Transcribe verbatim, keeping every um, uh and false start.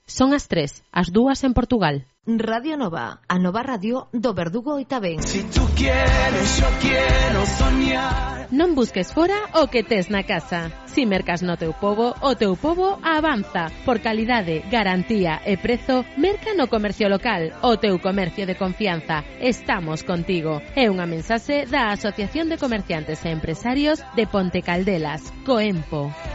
Son as tres, as dúas en Portugal. Radio Nova, a nova radio do Verdugo e tamén. Si tú quieres, yo quiero soñar. Non busques fora o que tes na casa. Si mercas no teu pobo, o teu pobo avanza. Por calidade, garantía e prezo, merca no comercio local, o teu comercio de confianza. Estamos contigo. É unha mensaxe da Asociación de Comerciantes e Empresarios de Ponte Caldelas, Coempo.